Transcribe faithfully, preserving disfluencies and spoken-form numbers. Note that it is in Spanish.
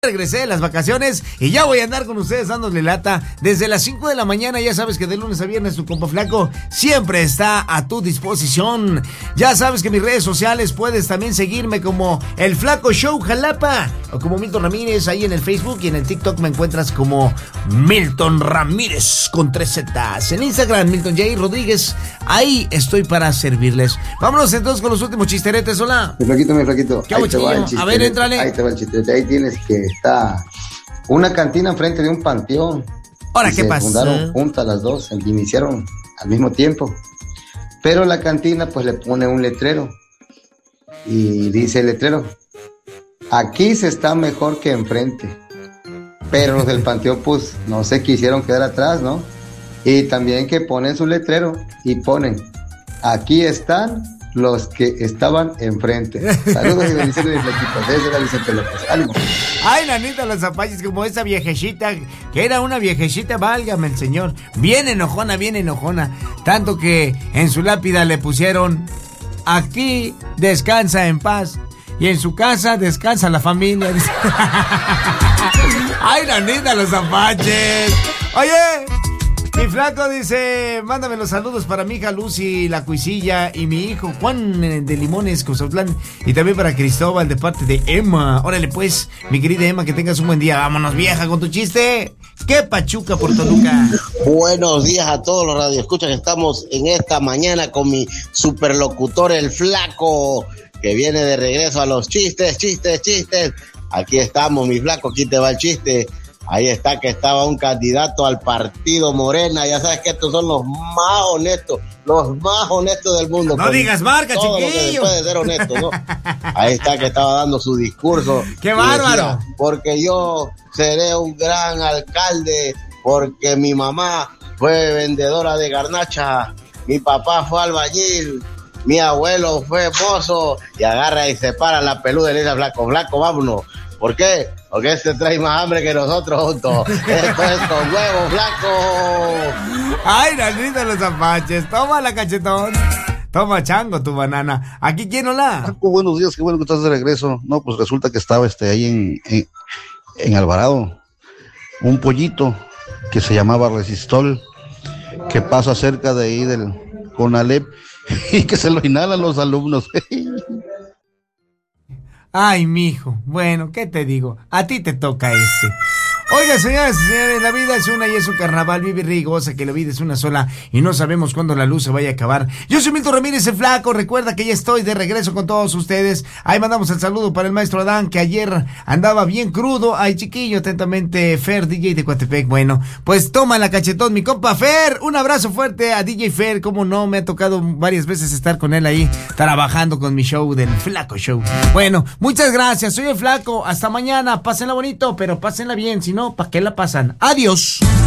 Regresé de las vacaciones y ya voy a andar con ustedes dándole lata desde las cinco de la mañana. Ya sabes que de lunes a viernes tu compa Flaco siempre está a tu disposición. Ya sabes que en mis redes sociales puedes también seguirme como El Flaco Show Jalapa o como Milton Ramírez ahí en el Facebook, y en el TikTok me encuentras como Milton Ramírez con tres zetas. En Instagram Milton J. Rodríguez, ahí estoy para servirles. Vámonos entonces con los últimos chisteretes. Hola. Mi flaquito, mi flaquito. ¿Qué hago, chiquillo? A ver, éntrale. Ahí te va el chisterete. Ahí tienes que está una cantina enfrente de un panteón. Ahora, ¿qué pasa? Se fundaron juntas las dos, iniciaron al mismo tiempo. Pero la cantina pues le pone un letrero y dice el letrero: aquí se está mejor que enfrente. Pero los del panteón pues no se quisieron quedar atrás, ¿no? Y también que ponen su letrero y ponen: aquí están los que estaban enfrente. Saludos y bendiciones de Flaquito, desde la Vicente López. ¡Ánimo! Ay, nanita, los zapaches, como esa viejecita, que era una viejecita, válgame el señor. Bien enojona, bien enojona. Tanto que en su lápida le pusieron: aquí descansa en paz. Y en su casa descansa la familia. Ay, nanita, los zapaches. Oye, mi Flaco dice: mándame los saludos para mi hija Lucy, la Cuisilla, y mi hijo Juan de Limones, Cozotlán, y también para Cristóbal de parte de Emma. Órale pues, mi querida Emma, que tengas un buen día. Vámonos, vieja, con tu chiste. ¡Qué pachuca por Toluca! Buenos días a todos los radioescuchas que estamos en esta mañana con mi superlocutor, el Flaco, que viene de regreso a los chistes, chistes, chistes. Aquí estamos, mi Flaco, aquí te va el chiste. Ahí está que estaba un candidato al partido Morena. Ya sabes que estos son los más honestos, los más honestos del mundo. No digas marca, todo chiquillo. Lo que se puede ser honesto, ¿no? Ahí está que estaba dando su discurso. ¡Qué bárbaro! Decía: porque yo seré un gran alcalde, porque mi mamá fue vendedora de garnacha, mi papá fue albañil, mi abuelo fue mozo. Y agarra y se para la peluda y le dice: Flaco, Flaco, vámonos. ¿Por qué? Porque este trae más hambre que nosotros juntos. Esto es con huevo, Flaco. Ay, nanita, los zapaches. Toma la cachetón. Toma, chango, tu banana. ¿Aquí quién hola? Flaco, buenos días, qué bueno que estás de regreso. No, pues resulta que estaba este ahí en, en, en Alvarado un pollito que se llamaba Resistol, que pasa cerca de ahí del Conalep y que se lo inhalan los alumnos. Ay, mijo. Bueno, ¿qué te digo? A ti te toca este. Oiga, señoras y señores, la vida es una y es un carnaval. Vive, ríe y goza, que la vida es una sola y no sabemos cuándo la luz se vaya a acabar. Yo soy Milton Ramírez, el Flaco. Recuerda que ya estoy de regreso con todos ustedes. Ahí mandamos el saludo para el maestro Adán, que ayer andaba bien crudo. Ay, chiquillo, atentamente, Fer, D J de Coatepec. Bueno, pues toma la cachetón, mi compa Fer. Un abrazo fuerte a D J Fer. Como no, me ha tocado varias veces estar con él ahí, trabajando con mi show del Flaco Show. Bueno, muchas gracias. Soy el Flaco. Hasta mañana. Pásenla bonito, pero pásenla bien. Si no, ¿para qué la pasan? Adiós.